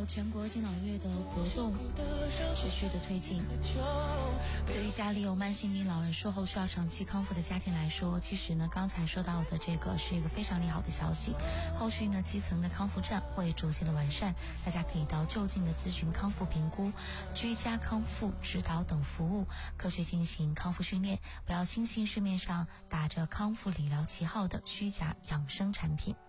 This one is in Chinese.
全国敬老月的活动持续的推进。对于家里有慢性病老人术后需要长期康复的家庭来说，其实呢，刚才说到的这个是一个非常利好的消息。后续呢，基层的康复站会逐渐的完善，大家可以到就近的咨询康复评估、居家康复指导等服务，科学进行康复训练，不要轻信市面上打着康复理疗旗号的虚假养生产品。